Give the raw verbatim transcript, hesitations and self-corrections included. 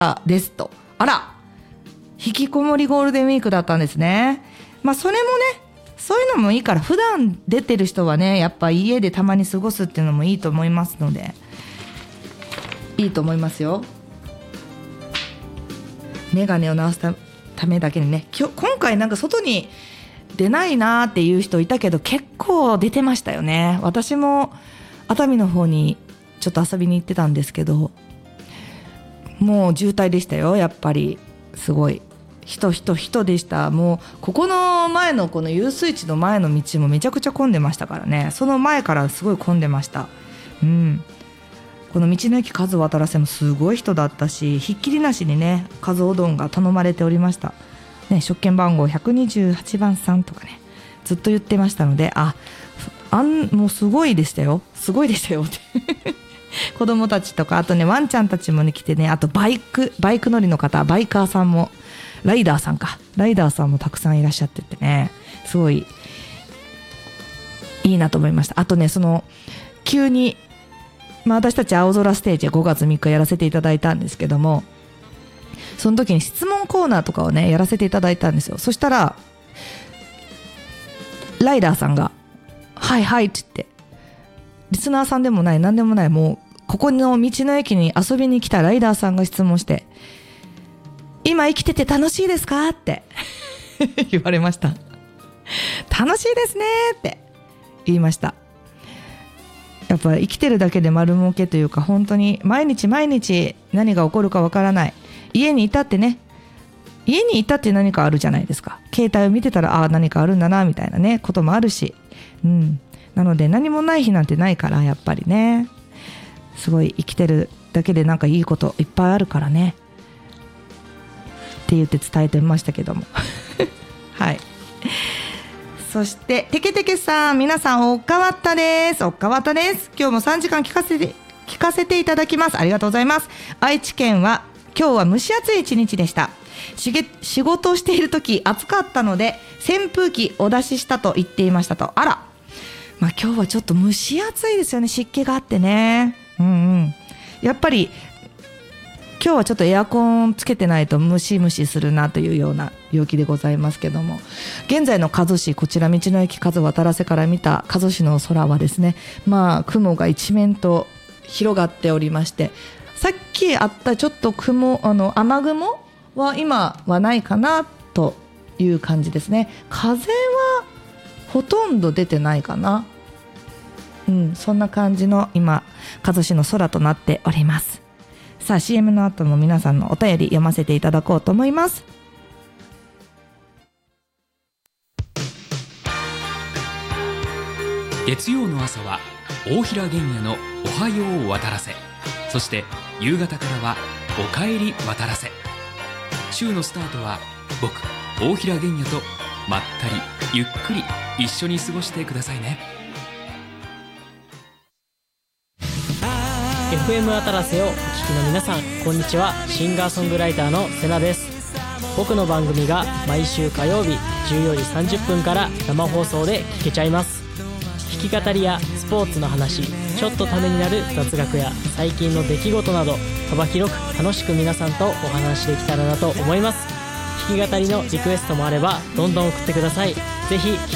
ですと。あら、引きこもりゴールデンウィークだったんですね。まあそれもね、そういうのもいいから、普段出てる人はね、やっぱ家でたまに過ごすっていうのもいいと思いますので、いいと思いますよ。メガネを直すためだけにね、今日今回なんか外に出ないなっていう人いたけど、結構出てましたよね。私も熱海の方にちょっと遊びに行ってたんですけど、もう渋滞でしたよ。やっぱりすごい人人人でした。もうここの前のこの遊水地の前の道もめちゃくちゃ混んでましたからね。その前からすごい混んでました。うん、この道の駅数渡らせもすごい人だったし、ひっきりなしにね数おどんが頼まれておりました、ね、食券番号ひゃくにじゅうはちばんさんとかねずっと言ってましたので、ああんもうすごいでしたよ、すごいでしたよって子供たちとか、あとねワンちゃんたちもね来てね、あとバイクバイク乗りの方、バイカーさんも、ライダーさんかライダーさんもたくさんいらっしゃっててね、すごいいいなと思いました。あとね、その急に、まあ、私たち青空ステージごがつみっかやらせていただいたんですけども、その時に質問コーナーとかをねやらせていただいたんですよ。そしたらライダーさんがはいはいって言って、リスナーさんでもない何でもない、もうここの道の駅に遊びに来たライダーさんが質問して、今生きてて楽しいですかって言われました。楽しいですねって言いました。やっぱ生きてるだけで丸儲けというか、本当に毎日毎日何が起こるかわからない。家にいたってね、家にいたって何かあるじゃないですか。携帯を見てたら、ああ何かあるんだなみたいなねこともあるし、うん、なので何もない日なんてないから、やっぱりねすごい生きてるだけでなんかいいこといっぱいあるからねって言って伝えてましたけどもはい。そしてテケテケさん、皆さんおっかわったです。おっかわったです。今日もさんじかん聞かせて聞かせていただきます。ありがとうございます。愛知県は今日は蒸し暑い一日でした。しげ仕事をしている時暑かったので扇風機お出ししたと言っていましたと。あら、まあ、今日はちょっと蒸し暑いですよね。湿気があってね、うんうん、やっぱり今日はちょっとエアコンつけてないとムシムシするなというような陽気でございますけども、現在の加須市、こちら道の駅数渡らせから見た加須市の空はですね、まあ雲が一面と広がっておりまして、さっきあったちょっと雲、あの雨雲は今はないかなという感じですね。風はほとんど出てないかな、うん、そんな感じの今加須市の空となっております。さあ シーエム の後も皆さんのお便り読ませていただこうと思います。 月曜の朝は大平玄也のおはよう渡らせ、そして夕方からはおかえり渡らせ。週のスタートは僕大平玄也とまったりゆっくり一緒に過ごしてくださいね。 エフエム 渡らせをお聞きの皆さん、こんにちは。シンガーソングライターのセナです。僕の番組が毎週火曜日じゅうよじさんじゅっぷんから生放送で聞けちゃいます。弾き語りやスポーツの話、ちょっとためになる雑学や最近の出来事など、幅広く楽しく皆さんとお話できたらなと思います。弾き語りのリクエストもあればどんどん送ってください。ぜひ